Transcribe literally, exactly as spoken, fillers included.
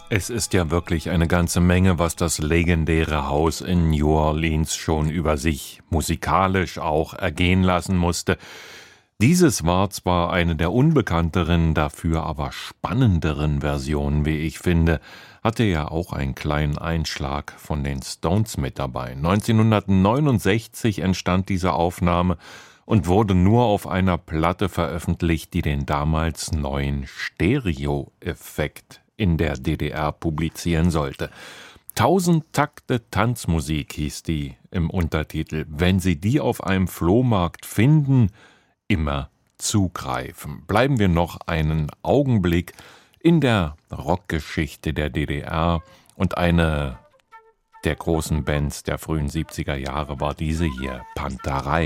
Es ist ja wirklich eine ganze Menge, was das legendäre Haus in New Orleans schon über sich musikalisch auch ergehen lassen musste. Dieses war zwar eine der unbekannteren, dafür aber spannenderen Versionen, wie ich finde, hatte ja auch einen kleinen Einschlag von den Stones mit dabei. neunzehnhundertneunundsechzig entstand diese Aufnahme und wurde nur auf einer Platte veröffentlicht, die den damals neuen Stereo-Effekt in der D D R publizieren sollte. Tausend Takte Tanzmusik hieß die im Untertitel. Wenn Sie die auf einem Flohmarkt finden, immer zugreifen. Bleiben wir noch einen Augenblick in der Rockgeschichte der D D R und eine der großen Bands der frühen siebziger Jahre war diese hier, Panterei.